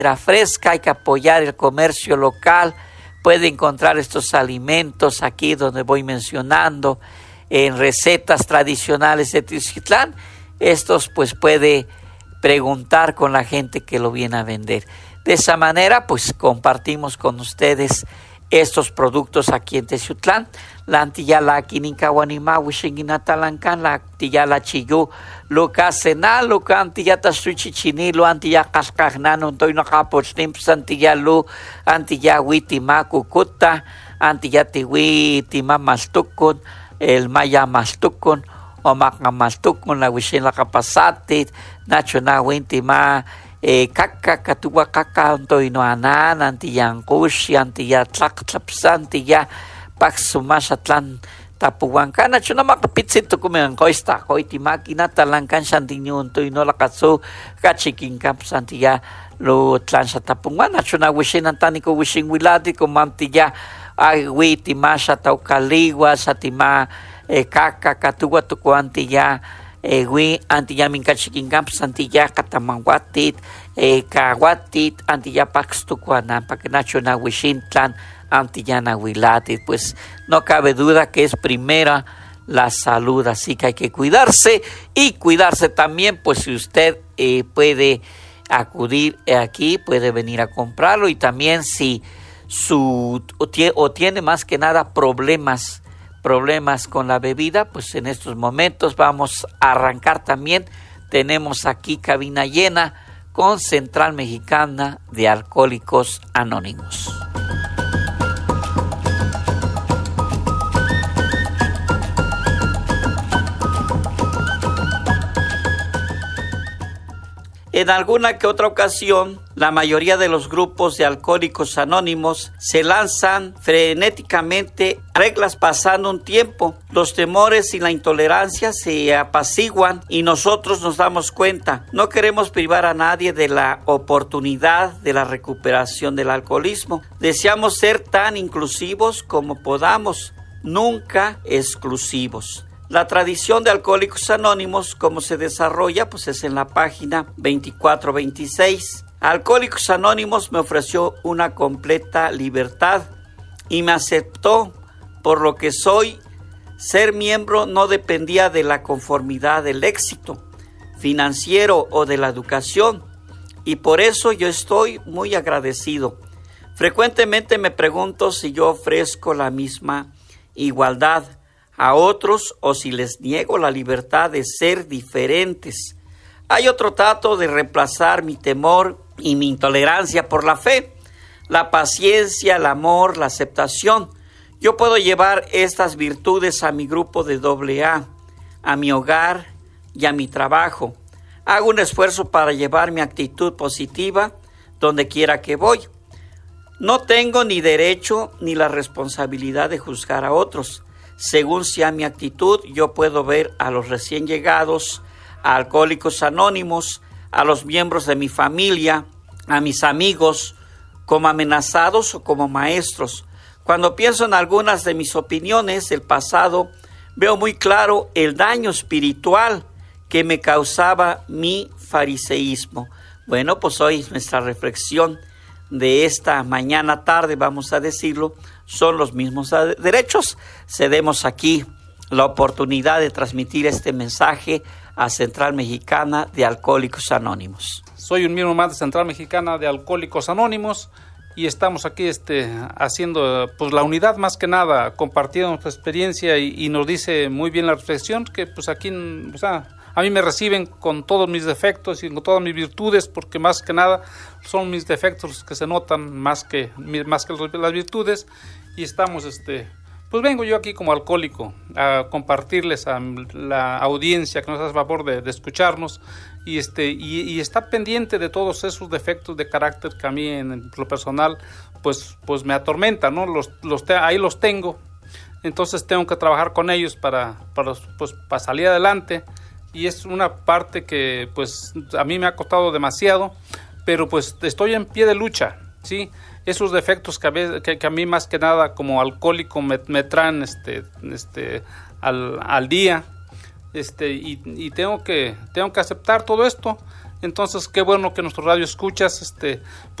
fresca, hay que apoyar el comercio local. Puede encontrar estos alimentos aquí donde voy mencionando, en recetas tradicionales de Teciutlán. Estos pues puede preguntar con la gente que lo viene a vender. De esa manera pues compartimos con ustedes estos productos aquí en Teciutlán. La antilla kininkawanima wishinginatalankan, la antilla la chiyu, luka sena, luka antilla tasuchichini, lu antilla kaskagnan, toy nakapochnim, antilla lu, antilla witima kukuta, antilla tiwi tima mastukun, el maya mastukun, o maka mastukun, la wishin la kapasatit, nachona wintima, kaka katuwa kaka toy no anan, antilla ankushi, antilla tlaktlapsa, antilla Paxumasatlan Tapuancana, Chunamapitsito Kuman Coista, Coitimaki, Talancan Santiñun, Toinolacatsu, Cachiquin Camp Santilla, Lo Tlansa Tapuana, Chuna Wishin Antanico Wishing Wilati, Comantilla, Aguiti Masha Taucaligua, Satima, Caca, Catua Tucuantilla, Wi Antilla Mincachiquin Camp Santilla, Catamanguatit, Caguatit, Antilla Pax Tucuana, Pacanachuna Wishin Tlan. Antillana Huilati, pues no cabe duda que es primera la salud, así que hay que cuidarse y cuidarse también, pues si usted puede acudir aquí, puede venir a comprarlo, y también si tiene más que nada problemas con la bebida, pues en estos momentos vamos a arrancar también. Tenemos aquí cabina llena con Central Mexicana de Alcohólicos Anónimos. En alguna que otra ocasión, la mayoría de los grupos de Alcohólicos Anónimos se lanzan frenéticamente reglas pasando un tiempo. Los temores y la intolerancia se apaciguan y nosotros nos damos cuenta. No queremos privar a nadie de la oportunidad de la recuperación del alcoholismo. Deseamos ser tan inclusivos como podamos, nunca exclusivos. La tradición de Alcohólicos Anónimos, como se desarrolla, pues es en la página 2426. Alcohólicos Anónimos me ofreció una completa libertad y me aceptó por lo que soy. Ser miembro no dependía de la conformidad del éxito financiero o de la educación, y por eso yo estoy muy agradecido. Frecuentemente me pregunto si yo ofrezco la misma igualdad a otros o si les niego la libertad de ser diferentes. Hay otro trato de reemplazar mi temor y mi intolerancia por la fe, la paciencia, el amor, la aceptación. Yo puedo llevar estas virtudes a mi grupo de AA, a mi hogar y a mi trabajo. Hago un esfuerzo para llevar mi actitud positiva donde quiera que voy. No tengo ni derecho ni la responsabilidad de juzgar a otros. Según sea mi actitud, yo puedo ver a los recién llegados, a Alcohólicos Anónimos, a los miembros de mi familia, a mis amigos, como amenazados o como maestros. Cuando pienso en algunas de mis opiniones del pasado, veo muy claro el daño espiritual que me causaba mi fariseísmo. Bueno, pues hoy nuestra reflexión de esta mañana tarde, vamos a decirlo, son los mismos derechos. Cedemos aquí la oportunidad de transmitir este mensaje a Central Mexicana de Alcohólicos Anónimos. Soy un miembro más de Central Mexicana de Alcohólicos Anónimos y estamos aquí haciendo pues la unidad, más que nada compartiendo nuestra experiencia, y nos dice muy bien la reflexión que pues aquí, o sea, a mí me reciben con todos mis defectos y con todas mis virtudes, porque más que nada son mis defectos los que se notan más que las virtudes, y estamos pues vengo yo aquí como alcohólico a compartirles a la audiencia que nos hace favor de escucharnos, y está pendiente de todos esos defectos de carácter que a mí en lo personal pues me atormentan, ¿no? Ahí los tengo, entonces tengo que trabajar con ellos para salir adelante, y es una parte que pues a mí me ha costado demasiado, pero pues estoy en pie de lucha, ¿sí? Esos defectos que a mí más que nada como alcohólico me traen al día, y tengo que aceptar todo esto, Entonces, qué bueno que nuestro radio escuchas,